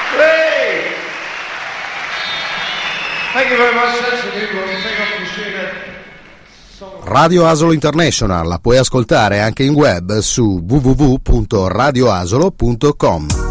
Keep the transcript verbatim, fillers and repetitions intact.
Hey! Thank you very much. That's the people. Take off your shoe there. Radio Asolo International la puoi ascoltare anche in web su w w w punto radio asolo punto com.